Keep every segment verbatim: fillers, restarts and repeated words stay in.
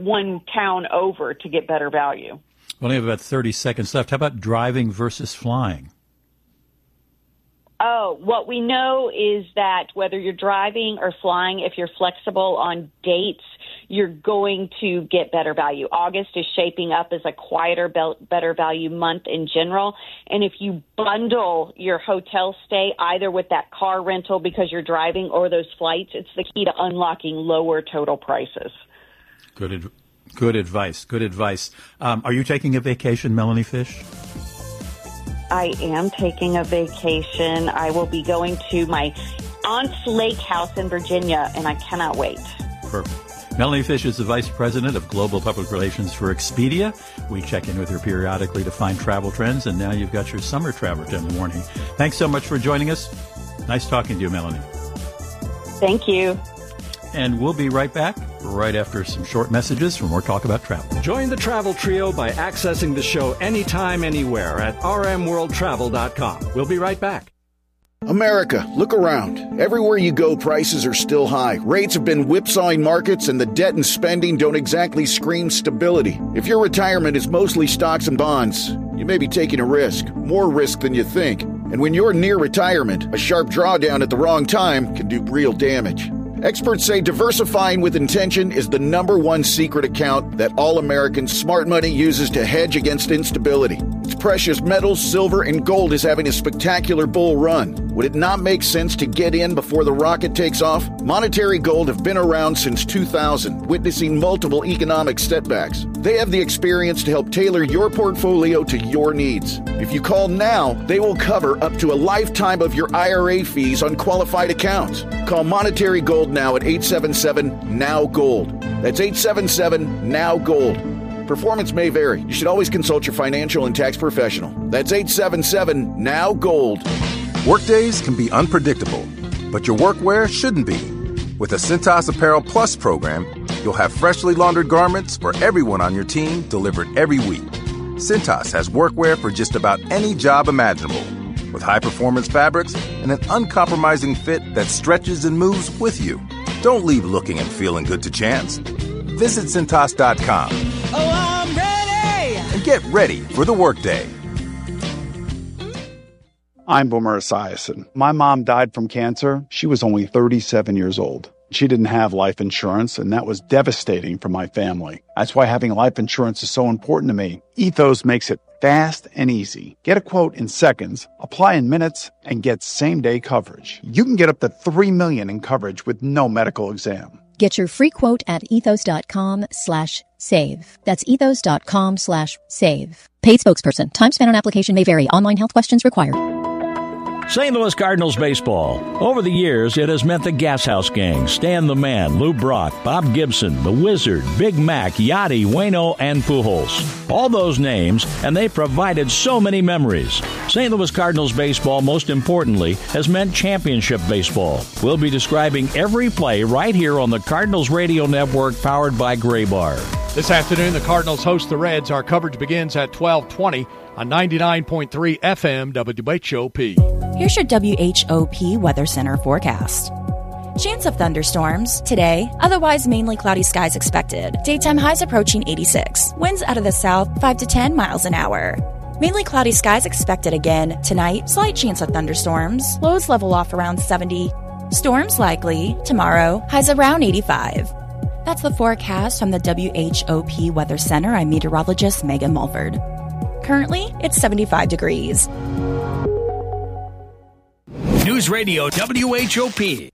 one town over to get better value. We only have about thirty seconds left. How about driving versus flying? Oh, what we know is that whether you're driving or flying, if you're flexible on dates, you're going to get better value. August is shaping up as a quieter, better value month in general. And if you bundle your hotel stay either with that car rental because you're driving or those flights, it's the key to unlocking lower total prices. Good, ad- good advice. Good advice. Um, are you taking a vacation, Melanie Fish? I am taking a vacation. I will be going to my aunt's lake house in Virginia, and I cannot wait. Perfect. Melanie Fish is the Vice President of Global Public Relations for Expedia. We check in with her periodically to find travel trends, and now you've got your summer travel trend warning. Thanks so much for joining us. Nice talking to you, Melanie. Thank you. And we'll be right back right after some short messages for more talk about travel. Join the Travel Trio by accessing the show anytime, anywhere at r m world travel dot com. We'll be right back. America, look around. Everywhere you go, prices are still high. Rates have been whipsawing markets, and the debt and spending don't exactly scream stability. If your retirement is mostly stocks and bonds, you may be taking a risk, more risk than you think. And when you're near retirement, a sharp drawdown at the wrong time can do real damage. Experts say diversifying with intention is the number one secret account that all Americans' smart money uses to hedge against instability. Its precious metals, silver, and gold is having a spectacular bull run. Would it not make sense to get in before the rocket takes off? Monetary Gold have been around since two thousand, witnessing multiple economic setbacks. They have the experience to help tailor your portfolio to your needs. If you call now, they will cover up to a lifetime of your I R A fees on qualified accounts. Call Monetary Gold now at eight seven seven, N O W, GOLD. That's eight seven seven, N O W, GOLD. Performance may vary. You should always consult your financial and tax professional. That's eight seven seven, N O W, GOLD. Workdays can be unpredictable, but your workwear shouldn't be. With the Cintas Apparel Plus program, you'll have freshly laundered garments for everyone on your team delivered every week. Cintas has workwear for just about any job imaginable, with high-performance fabrics and an uncompromising fit that stretches and moves with you. Don't leave looking and feeling good to chance. Visit Cintas dot com. Oh, I'm ready! And get ready for the workday. I'm Boomer Esiason. My mom died from cancer. She was only thirty-seven years old. She didn't have life insurance, and that was devastating for my family. That's why having life insurance is so important to me. Ethos makes it fast and easy. Get a quote in seconds, apply in minutes, and get same-day coverage. You can get up to three million dollars in coverage with no medical exam. Get your free quote at ethos.com slash save. That's ethos.com slash save. Paid spokesperson. Time spent on application may vary. Online health questions required. Saint Louis Cardinals baseball. Over the years, it has meant the Gas House Gang, Stan the Man, Lou Brock, Bob Gibson, the Wizard, Big Mac, Yachty, Waino, and Pujols. All those names, and they provided so many memories. Saint Louis Cardinals baseball, most importantly, has meant championship baseball. We'll be describing every play right here on the Cardinals Radio Network, powered by Graybar. This afternoon, the Cardinals host the Reds. Our coverage begins at twelve twenty on ninety-nine point three F M W H O P. Here's your W H O P Weather Center forecast. Chance of thunderstorms today, otherwise mainly cloudy skies expected. Daytime highs approaching eighty-six. Winds out of the south five to ten miles an hour. Mainly cloudy skies expected again tonight. Slight chance of thunderstorms. Lows level off around seventy. Storms likely tomorrow. Highs around eighty-five. That's the forecast from the W H O P Weather Center. I'm meteorologist Megan Mulford. Currently, it's seventy-five degrees. News Radio W H O P.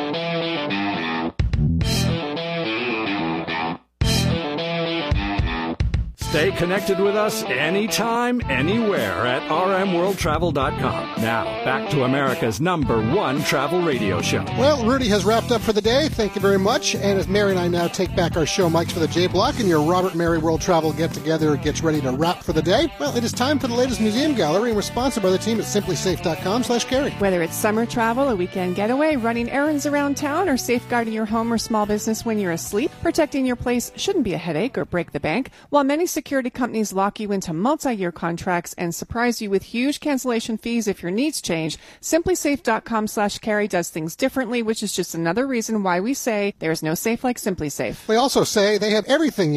Stay connected with us anytime, anywhere at r m world travel dot com. Now, back to America's number one travel radio show. Well, Rudy has wrapped up for the day. Thank you very much. And as Mary and I now take back our show mics for the J Block and your Robert Mary World Travel get-together gets ready to wrap for the day, well, it is time for the latest museum gallery, and we're sponsored by the team at simply safe dot com slash carry. Whether it's summer travel, a weekend getaway, running errands around town, or safeguarding your home or small business when you're asleep, protecting your place shouldn't be a headache or break the bank. While many security companies lock you into multi-year contracts and surprise you with huge cancellation fees if your needs change, simply safe dot com slash carry does things differently, which is just another reason why we say there's no safe like Simply Safe. They also say they have everything